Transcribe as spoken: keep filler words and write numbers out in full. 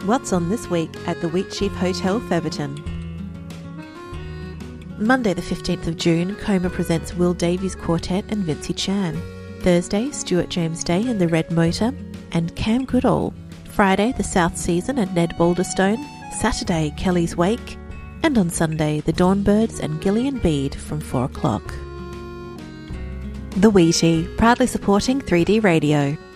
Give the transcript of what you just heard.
What's on this week at the Wheatsheaf Hotel, Featherton? Monday the fifteenth of June, Coma presents Will Davies Quartet and Vincy Chan. Thursday, Stuart James Day and the Red Motor and Cam Goodall. Friday, the South Season and Ned Balderstone. Saturday, Kelly's Wake. And on Sunday, the Dawnbirds and Gillian Bede from four o'clock. The Wheatie, proudly supporting three D Radio.